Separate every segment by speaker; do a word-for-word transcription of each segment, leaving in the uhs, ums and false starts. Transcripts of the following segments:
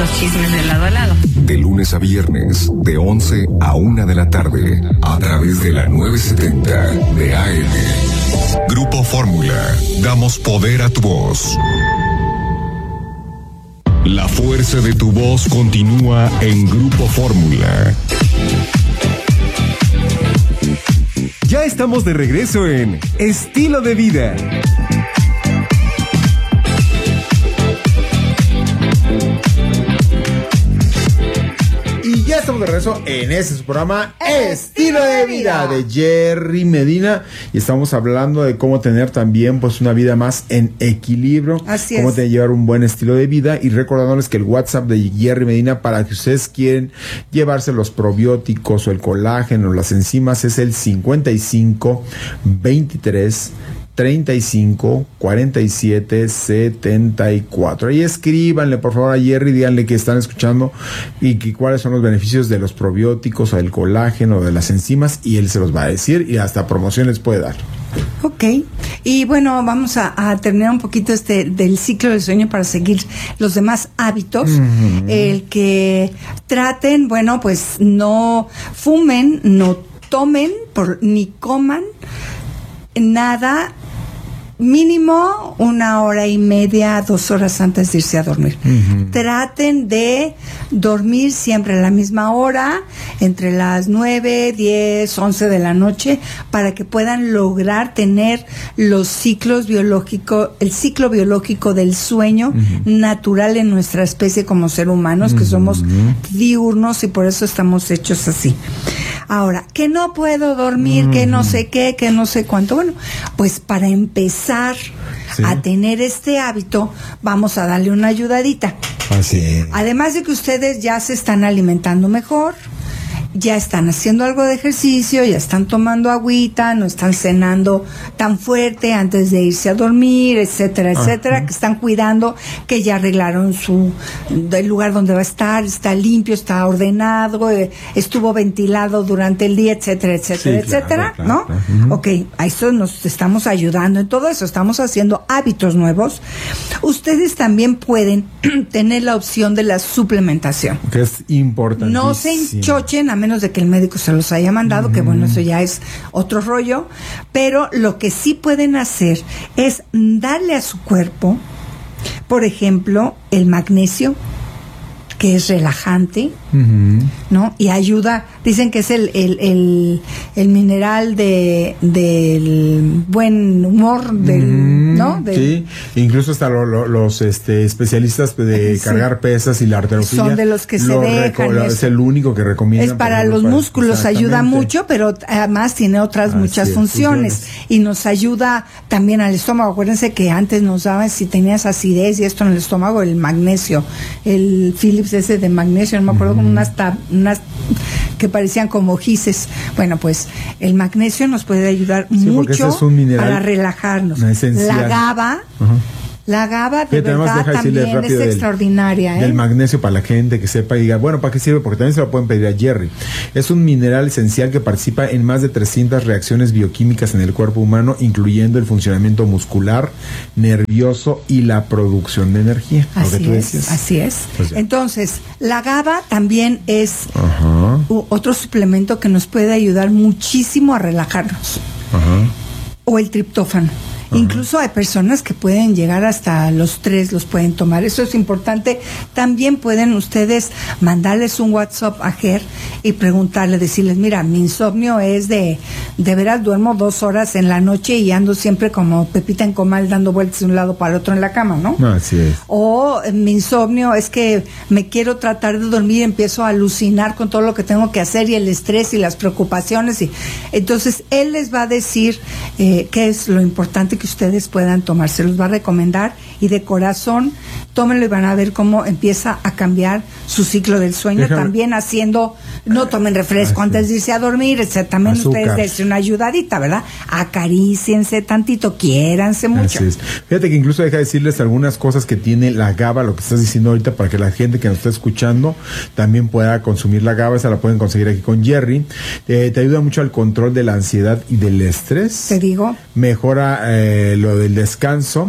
Speaker 1: los chismes de lado a lado.
Speaker 2: De lunes a viernes, de once a una de la tarde, a través de la novecientos setenta de A M. Grupo Fórmula, damos poder a tu voz. La fuerza de tu voz continúa en Grupo Fórmula.
Speaker 3: Ya estamos de regreso en Estilo de Vida.
Speaker 4: Y ya estamos de regreso en ese su programa Estilo de Vida de Jerry Medina, y estamos hablando de cómo tener también pues una vida más en equilibrio.
Speaker 5: Así
Speaker 4: cómo
Speaker 5: es.
Speaker 4: tener, llevar un buen estilo de vida, y recordándoles que el WhatsApp de Jerry Medina para que ustedes quieren llevarse los probióticos o el colágeno o las enzimas es el cincuenta y cinco veintitrés treinta y cinco cuarenta y siete setenta y cuatro. Ahí escríbanle por favor a Jerry, díganle que están escuchando y que cuáles son los beneficios de los probióticos o del colágeno o de las enzimas, y él se los va a decir y hasta promociones puede dar.
Speaker 5: Ok, y bueno, vamos a, a terminar un poquito este del ciclo del sueño para seguir los demás hábitos. Uh-huh. El que traten, bueno, pues no fumen, no tomen por, ni coman nada, mínimo una hora y media, dos horas antes de irse a dormir. Uh-huh. Traten de dormir siempre a la misma hora, entre las nueve, diez, once de la noche, para que puedan lograr tener los ciclos biológicos, el ciclo biológico del sueño uh-huh. natural en nuestra especie como ser humanos, uh-huh. que somos diurnos y por eso estamos hechos así. Ahora, que no puedo dormir, uh-huh. que no sé qué, que no sé cuánto. Bueno, pues para empezar sí. a tener este hábito, vamos a darle una ayudadita.
Speaker 4: Así es.
Speaker 5: Además de que ustedes ya se están alimentando mejor, ya están haciendo algo de ejercicio, ya están tomando agüita, no están cenando tan fuerte antes de irse a dormir, etcétera, etcétera, uh-huh. que están cuidando, que ya arreglaron su el lugar donde va a estar, está limpio, está ordenado, eh, estuvo ventilado durante el día, etcétera, etcétera, sí, etcétera, claro, ¿no? Claro. Uh-huh. Ok, a eso nos estamos ayudando en todo eso, estamos haciendo hábitos nuevos. Ustedes también pueden tener la opción de la suplementación.
Speaker 4: Que es importante.
Speaker 5: No se enchochen a menos de que el médico se los haya mandado, uh-huh. que bueno, eso ya es otro rollo, pero lo que sí pueden hacer es darle a su cuerpo, por ejemplo, el magnesio, que es relajante, uh-huh. ¿no? Y ayuda, dicen que es el el, el, el mineral de del buen humor, del, uh-huh. ¿no? Del,
Speaker 4: sí, incluso hasta lo, lo, los este especialistas de sí. cargar pesas y la halterofilia
Speaker 5: son de los que se dejan.
Speaker 4: Reco- es el único que recomiendan.
Speaker 5: Es para los para, músculos, ayuda mucho, pero además tiene otras Así muchas es, funciones. funciones. Y nos ayuda también al estómago. Acuérdense que antes nos daban, si tenías acidez y esto en el estómago, el magnesio, el Philips ese de magnesio, no me acuerdo, uh-huh. como unas, tab- unas que parecían como gises. Bueno, pues el magnesio nos puede ayudar sí, mucho es un mineral para relajarnos. La GABA, uh-huh. la GABA de
Speaker 4: Fíjate,
Speaker 5: verdad también es del, extraordinaria. ¿eh?
Speaker 4: Del magnesio, para la gente que sepa y diga, bueno, ¿para qué sirve? Porque también se lo pueden pedir a Jerry. Es un mineral esencial que participa en más de trescientas reacciones bioquímicas en el cuerpo humano, incluyendo el funcionamiento muscular, nervioso y la producción de energía.
Speaker 5: Así
Speaker 4: lo que tú
Speaker 5: es,
Speaker 4: decías.
Speaker 5: así es. Pues entonces, la GABA también es uh, otro suplemento que nos puede ayudar muchísimo a relajarnos. Uh-huh. O el triptófano. Uh-huh. Incluso hay personas que pueden llegar hasta los tres, los pueden tomar. Eso es importante. También pueden ustedes mandarles un WhatsApp a Ger y preguntarle, decirles, mira, mi insomnio es de, de veras duermo dos horas en la noche y ando siempre como Pepita en comal dando vueltas de un lado para el otro en la cama, ¿no?
Speaker 4: Así es.
Speaker 5: O eh, mi insomnio es que me quiero tratar de dormir y empiezo a alucinar con todo lo que tengo que hacer y el estrés y las preocupaciones. Y entonces, él les va a decir eh, qué es lo importante que ustedes puedan tomar, se los va a recomendar y de corazón tómenlo y van a ver cómo empieza a cambiar su ciclo del sueño. Déjame. También haciendo, no tomen refresco antes de irse a dormir, etcétera. También Azúcar. Ustedes dense una ayudadita, ¿verdad? Acaríciense tantito, quiéranse mucho.
Speaker 4: Así es. Fíjate que incluso deja decirles algunas cosas que tiene la GABA, lo que estás diciendo ahorita, para que la gente que nos está escuchando también pueda consumir la GABA. Esa la pueden conseguir aquí con Jerry. Eh, te ayuda mucho al control de la ansiedad y del estrés.
Speaker 5: Te digo.
Speaker 4: Mejora eh, lo del descanso.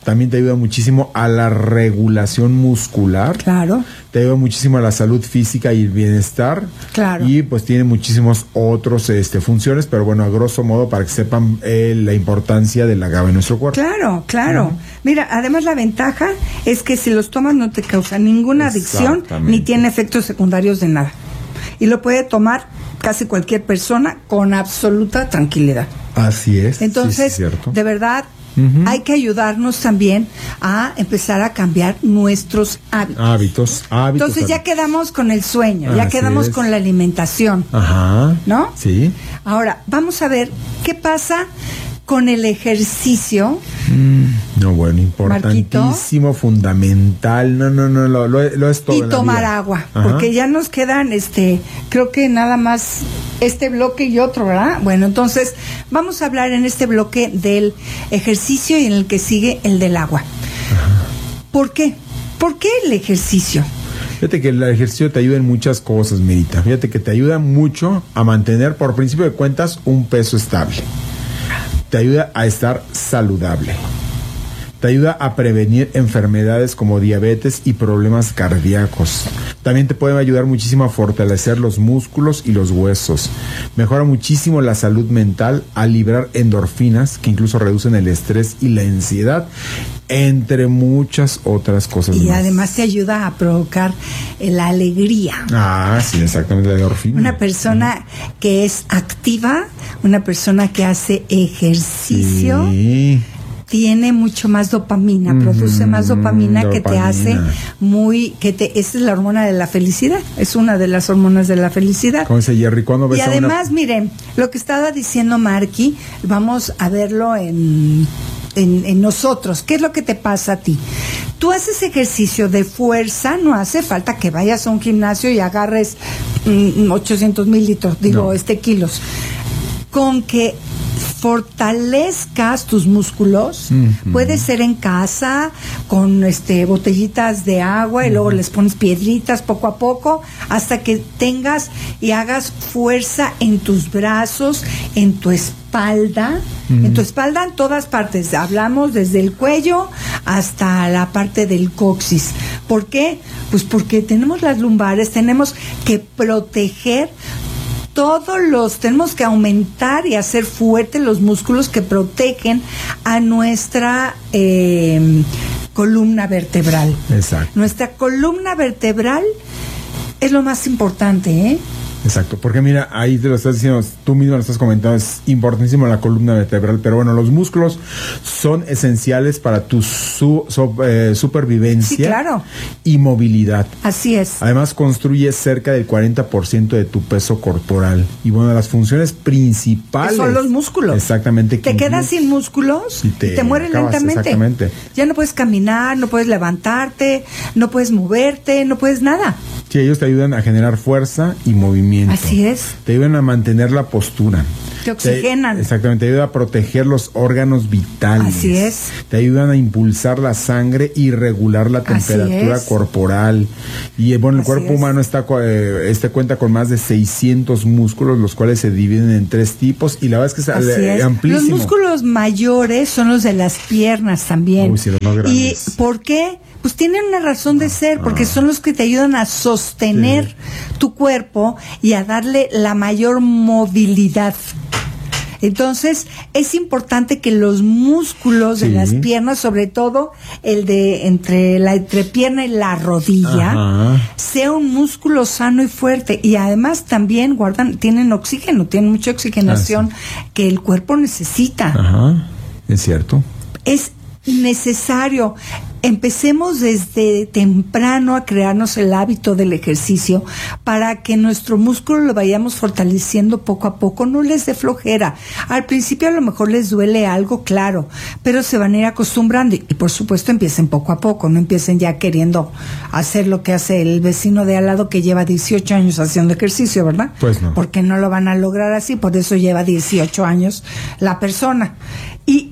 Speaker 4: también te ayuda muchísimo a la regulación muscular.
Speaker 5: Claro.
Speaker 4: Te ayuda muchísimo a la salud física y el bienestar.
Speaker 5: Claro.
Speaker 4: Y pues tiene muchísimos otros este, funciones, pero bueno, a grosso modo para que sepan eh, la importancia del agave en nuestro cuerpo.
Speaker 5: Claro, claro. Uh-huh. Mira, además la ventaja es que si los tomas no te causa ninguna adicción ni tiene efectos secundarios de nada. Y lo puede tomar casi cualquier persona con absoluta tranquilidad.
Speaker 4: Así es.
Speaker 5: Entonces,
Speaker 4: sí, sí,
Speaker 5: de verdad, uh-huh. hay que ayudarnos también a empezar a cambiar nuestros hábitos.
Speaker 4: Hábitos, hábitos.
Speaker 5: Entonces ya quedamos con el sueño,
Speaker 4: Así
Speaker 5: ya quedamos
Speaker 4: es.
Speaker 5: con la alimentación.
Speaker 4: Ajá.
Speaker 5: ¿No?
Speaker 4: Sí.
Speaker 5: Ahora, vamos a ver qué pasa con el ejercicio.
Speaker 4: Mm, no, bueno, importantísimo, Marquito. Fundamental. No, no, no, lo, lo, lo es todo.
Speaker 5: Y
Speaker 4: en la
Speaker 5: tomar
Speaker 4: vida.
Speaker 5: agua,
Speaker 4: Ajá.
Speaker 5: porque ya nos quedan, este, creo que nada más este bloque y otro, ¿verdad? Bueno, entonces vamos a hablar en este bloque del ejercicio y en el que sigue el del agua. Ajá. ¿Por qué? ¿Por qué el ejercicio?
Speaker 4: Fíjate que el ejercicio te ayuda en muchas cosas, Mirita. Fíjate que te ayuda mucho a mantener, por principio de cuentas, un peso estable. Te ayuda a estar saludable. Te ayuda a prevenir enfermedades como diabetes y problemas cardíacos. También te puede ayudar muchísimo a fortalecer los músculos y los huesos. Mejora muchísimo la salud mental, a liberar endorfinas que incluso reducen el estrés y la ansiedad, entre muchas otras cosas
Speaker 5: y
Speaker 4: más.
Speaker 5: Y además te ayuda a provocar la alegría.
Speaker 4: Ah, sí, exactamente, la endorfina.
Speaker 5: Una persona uh-huh. que es activa, una persona que hace ejercicio, sí. tiene mucho más dopamina, mm, produce más dopamina, dopamina que te hace muy, que te, esa es la hormona de la felicidad, es una de las hormonas de la felicidad.
Speaker 4: Como dice Jerry, ¿cuándo ves
Speaker 5: y además,
Speaker 4: una...
Speaker 5: miren, lo que estaba diciendo Marky, vamos a verlo en... En, en nosotros. ¿Qué es lo que te pasa a ti? Tú haces ejercicio de fuerza, no hace falta que vayas a un gimnasio y agarres mm, ochocientos mil litros, digo, no. este kilos. Con que fortalezcas tus músculos, uh-huh. puede ser en casa, con este botellitas de agua uh-huh. y luego les pones piedritas poco a poco, hasta que tengas y hagas fuerza en tus brazos, en tu espalda, uh-huh. en tu espalda en todas partes, hablamos desde el cuello hasta la parte del coxis. ¿Por qué? Pues porque tenemos las lumbares, tenemos que proteger todos los, tenemos que aumentar y hacer fuertes los músculos que protegen a nuestra eh, columna vertebral.
Speaker 4: Exacto.
Speaker 5: Nuestra columna vertebral es lo más importante, ¿eh?
Speaker 4: Exacto, porque mira, ahí te lo estás diciendo, tú mismo lo estás comentando, es importantísimo la columna vertebral, pero bueno, los músculos son esenciales para tu su, su, eh, supervivencia,
Speaker 5: sí, claro.
Speaker 4: y movilidad.
Speaker 5: Así es.
Speaker 4: Además, construye cerca del cuarenta por ciento de tu peso corporal. Y bueno, las funciones principales
Speaker 5: son los músculos.
Speaker 4: Exactamente.
Speaker 5: Te quedas sin músculos y te, y te mueres
Speaker 4: acabas,
Speaker 5: lentamente.
Speaker 4: Exactamente.
Speaker 5: Ya no puedes caminar, no puedes levantarte, no puedes moverte, no puedes nada.
Speaker 4: Sí, ellos te ayudan a generar fuerza y movimiento.
Speaker 5: Así es.
Speaker 4: Te ayudan a mantener la postura.
Speaker 5: Te oxigenan.
Speaker 4: Te, exactamente, te ayuda a proteger los órganos vitales.
Speaker 5: Así es.
Speaker 4: Te ayudan a impulsar la sangre y regular la temperatura corporal. Y bueno, el Así cuerpo es. humano está eh, este cuenta con más de seiscientos músculos, los cuales se dividen en tres tipos. Y la verdad es que es,
Speaker 5: eh, es.
Speaker 4: amplísimo.
Speaker 5: Los músculos mayores son los de las piernas también.
Speaker 4: Uy, sí, los más grandes.
Speaker 5: ¿Y por qué? Pues tienen una razón de ser, porque ah. son los que te ayudan a sostener sí. tu cuerpo y a darle la mayor movilidad. Entonces, es importante que los músculos sí. de las piernas, sobre todo el de entre la entrepierna y la rodilla, Ajá. sea un músculo sano y fuerte. Y además también guardan, tienen oxígeno, tienen mucha oxigenación ah, sí. que el cuerpo necesita.
Speaker 4: Ajá, es cierto.
Speaker 5: Es necesario. Empecemos desde temprano a crearnos el hábito del ejercicio para que nuestro músculo lo vayamos fortaleciendo poco a poco, no les dé flojera. Al principio a lo mejor les duele algo, claro, pero se van a ir acostumbrando y, y por supuesto empiecen poco a poco, no empiecen ya queriendo hacer lo que hace el vecino de al lado que lleva dieciocho años haciendo ejercicio, ¿verdad?
Speaker 4: Pues no.
Speaker 5: Porque no lo van a lograr así, por eso lleva dieciocho años la persona. Y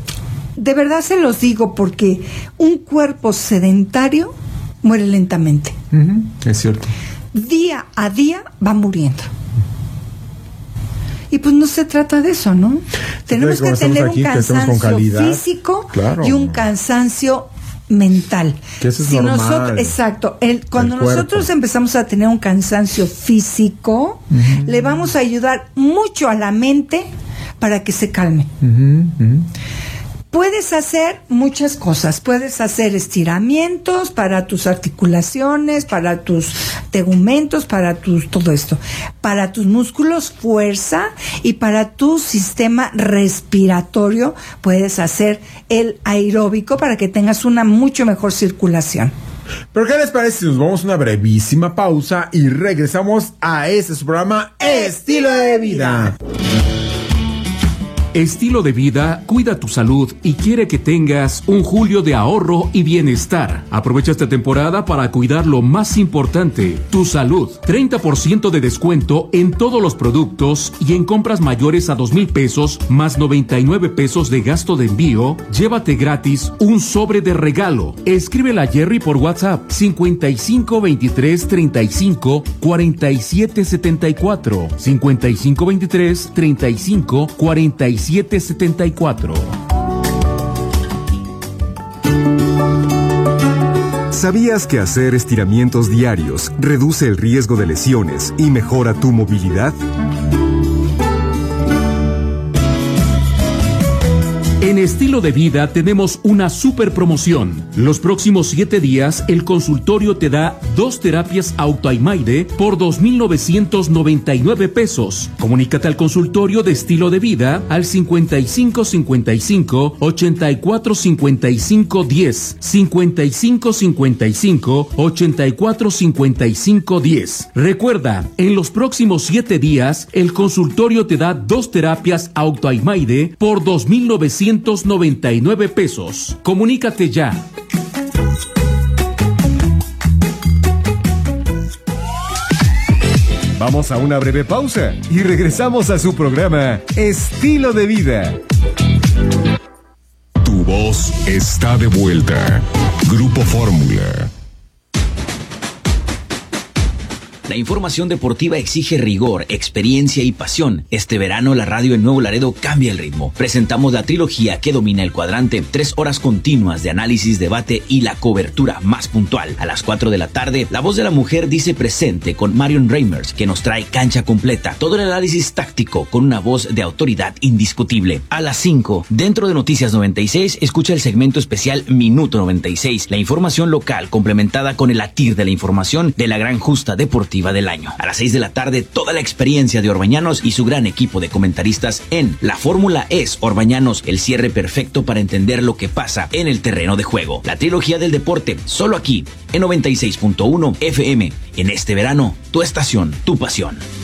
Speaker 5: de verdad se los digo porque un cuerpo sedentario muere lentamente.
Speaker 4: Uh-huh. Es cierto.
Speaker 5: Día a día va muriendo. Y pues no se trata de eso, ¿no? Tenemos que tener un cansancio físico claro. y un cansancio mental.
Speaker 4: Que eso es
Speaker 5: si
Speaker 4: normal.
Speaker 5: Nosotros, exacto. El, cuando el nosotros empezamos a tener un cansancio físico, uh-huh. le vamos a ayudar mucho a la mente para que se calme. Uh-huh, uh-huh. Puedes hacer muchas cosas. Puedes hacer estiramientos para tus articulaciones, para tus tegumentos, para tus todo esto. Para tus músculos, fuerza, y para tu sistema respiratorio puedes hacer el aeróbico para que tengas una mucho mejor circulación.
Speaker 4: ¿Pero qué les parece si nos vamos a una brevísima pausa y regresamos a este su programa Estilo de Vida?
Speaker 1: Estilo de Vida cuida tu salud y quiere que tengas un julio de ahorro y bienestar. Aprovecha esta temporada para cuidar lo más importante, tu salud. treinta por ciento de descuento en todos los productos y en compras mayores a dos mil pesos más noventa y nueve pesos de gasto de envío. Llévate gratis un sobre de regalo. Escríbele a Jerry por WhatsApp cincuenta y cinco veintitrés treinta y cinco cuarenta y siete setenta y cuatro cincuenta y cinco veintitrés treinta y cinco cuarenta y siete setenta y cuatro.
Speaker 3: ¿Sabías que hacer estiramientos diarios reduce el riesgo de lesiones y mejora tu movilidad?
Speaker 1: En Estilo de Vida tenemos una super promoción. Los próximos siete días, el consultorio te da dos terapias Autoimaide por dos mil novecientos noventa y nueve pesos. Comunícate al consultorio de Estilo de Vida al cincuenta y cinco cincuenta y cinco ochenta y cuatro cincuenta y cinco diez, cincuenta y cinco cincuenta y cinco ochenta y cuatro cincuenta y cinco diez. Recuerda, en los próximos siete días, el consultorio te da dos terapias Autoimaide por dos mil novecientos noventa y nueve pesos. Comunícate ya.
Speaker 3: Vamos a una breve pausa y regresamos a su programa Estilo de Vida.
Speaker 2: Tu voz está de vuelta. Grupo Fórmula.
Speaker 6: La información deportiva exige rigor, experiencia y pasión. Este verano la radio en Nuevo Laredo cambia el ritmo. Presentamos la trilogía que domina el cuadrante, tres horas continuas de análisis, debate y la cobertura más puntual. A las cuatro de la tarde, La Voz de la Mujer dice presente con Marion Reimers, que nos trae cancha completa. Todo el análisis táctico con una voz de autoridad indiscutible. A las cinco, dentro de Noticias noventa y seis, escucha el segmento especial Minuto noventa y seis, la información local complementada con el latir de la información de la gran justa deportiva del año. A las seis de la tarde, toda la experiencia de Orbañanos y su gran equipo de comentaristas en La Fórmula es Orbañanos, el cierre perfecto para entender lo que pasa en el terreno de juego. La trilogía del deporte, solo aquí, en noventa y seis punto uno F M. En este verano, tu estación, tu pasión.